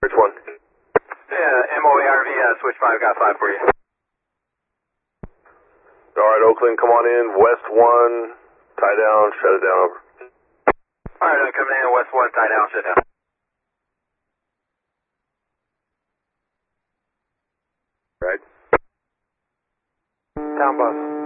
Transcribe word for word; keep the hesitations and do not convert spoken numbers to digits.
Which one? Yeah, M O A R V, uh, switch five, got five for you. Alright, Oakland, come on in, west one, tie down, shut it down, over. Alright, I'm coming in, west one, tie down, shut down. Right. Town bus.